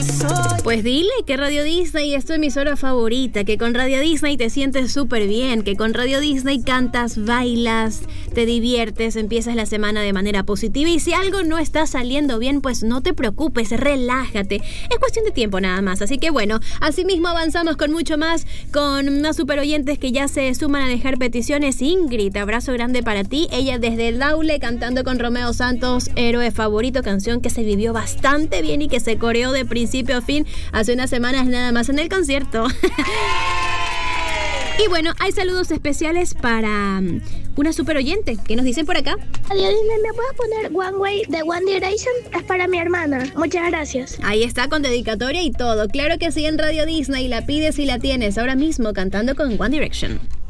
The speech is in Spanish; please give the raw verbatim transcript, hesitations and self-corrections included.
Pues dile que Radio Disney es tu emisora favorita, que con Radio Disney te sientes súper bien, que con Radio Disney cantas, bailas, te diviertes, empiezas la semana de manera positiva y si algo no está saliendo bien, pues no te preocupes, relájate. Es cuestión de tiempo nada más, así que bueno, así mismo avanzamos con mucho más, con unos super oyentes que ya se suman a dejar peticiones. Ingrid, abrazo grande para ti, ella desde el Daule cantando con Romeo Santos, Héroe Favorito, canción que se vivió bastante bien y que se coreó de principio a fin hace unas semanas nada más en el concierto. Y bueno, hay saludos especiales para um, una super oyente que nos dicen por acá. Radio Disney, ¿me puedes poner One Way de One Direction? Es para mi hermana. Muchas gracias. Ahí está, con dedicatoria y todo. Claro que sí, en Radio Disney la pides y la tienes ahora mismo cantando con One Direction.